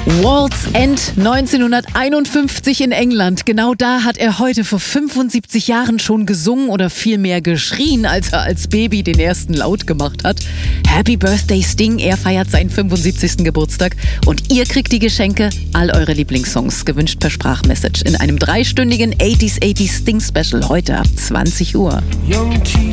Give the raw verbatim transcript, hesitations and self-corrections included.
World's End neunzehnhunderteinundfünfzig in England. Genau da hat er heute vor fünfundsiebzig Jahren schon gesungen oder vielmehr geschrien, als er als Baby den ersten Laut gemacht hat. Happy Birthday Sting, er feiert seinen fünfundsiebzigsten Geburtstag und ihr kriegt die Geschenke, all eure Lieblingssongs, gewünscht per Sprachmessage in einem dreistündigen achtziger achtziger Sting Special heute ab zwanzig Uhr.